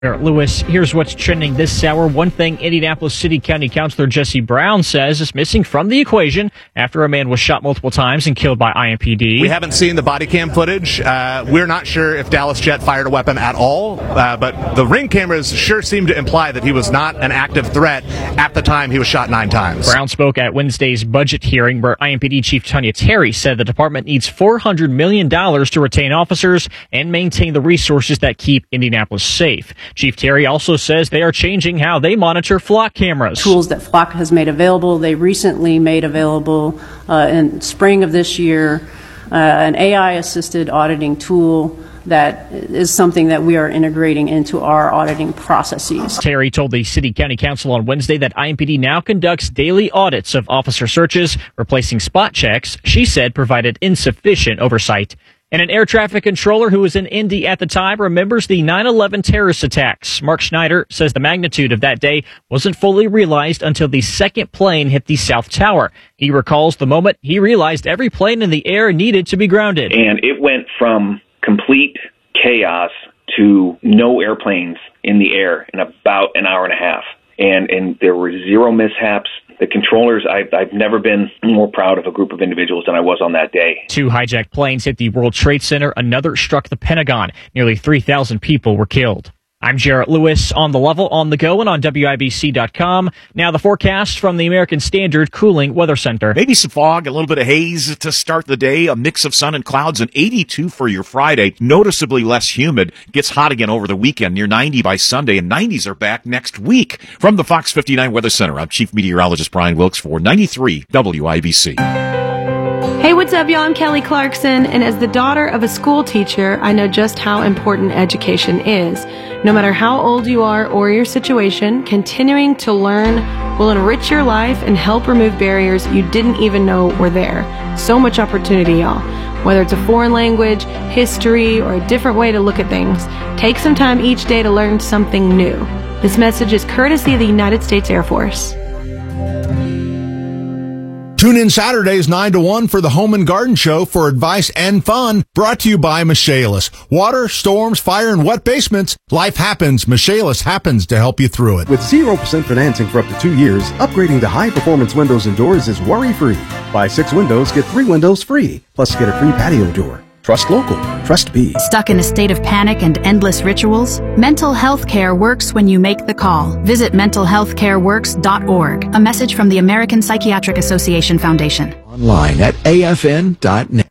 Lewis, here's what's trending this hour. One thing Indianapolis City County Councilor Jesse Brown says is missing from the equation after a man was shot multiple times and killed by IMPD. We haven't seen the body cam footage. We're not sure if Dallas Jet fired a weapon at all, but the ring cameras sure seem to imply that he was not an active threat at the time he was shot 9 times. Brown spoke at Wednesday's budget hearing where IMPD Chief Tanya Terry said the department needs $400 million to retain officers and maintain the resources that keep Indianapolis safe. Chief Terry also says they are changing how they monitor flock cameras. Tools that Flock has made available, they recently made available in spring of this year, an AI-assisted auditing tool that is something that we are integrating into our auditing processes. Terry told the City County Council on Wednesday that IMPD now conducts daily audits of officer searches, replacing spot checks she said provided insufficient oversight. And an air traffic controller who was in Indy at the time remembers the 9/11 terrorist attacks. Mark Schneider says the magnitude of that day wasn't fully realized until the second plane hit the South Tower. He recalls the moment he realized every plane in the air needed to be grounded. And it went from complete chaos to no airplanes in the air in about an hour and a half. And there were zero mishaps. The controllers, I've never been more proud of a group of individuals than I was on that day. 2 hijacked planes hit the World Trade Center. Another struck the Pentagon. Nearly 3,000 people were killed. I'm Jarrett Lewis on The Level, on the go, and on WIBC.com. Now the forecast from the American Standard Cooling Weather Center. Maybe some fog, a little bit of haze to start the day, a mix of sun and clouds, and 82 for your Friday. Noticeably less humid. Gets hot again over the weekend, near 90 by Sunday, and 90s are back next week. From the Fox 59 Weather Center, I'm Chief Meteorologist Brian Wilkes for 93 WIBC. Hey, what's up, y'all? I'm Kelly Clarkson, and as the daughter of a school teacher, I know just how important education is. No matter how old you are or your situation, continuing to learn will enrich your life and help remove barriers you didn't even know were there. So much opportunity, y'all. Whether it's a foreign language, history, or a different way to look at things, take some time each day to learn something new. This message is courtesy of the United States Air Force. Tune in Saturdays 9 to 1 for the Home and Garden Show for advice and fun. Brought to you by Michaelis. Water, storms, fire, and wet basements. Life happens. Michaelis happens to help you through it. With 0% financing for up to 2 years, upgrading to high-performance windows and doors is worry-free. Buy 6 windows, get 3 windows free. Plus, get a free patio door. Trust local. Trust B. Stuck in a state of panic and endless rituals? Mental health care works when you make the call. Visit mentalhealthcareworks.org. A message from the American Psychiatric Association Foundation. Online at afn.net.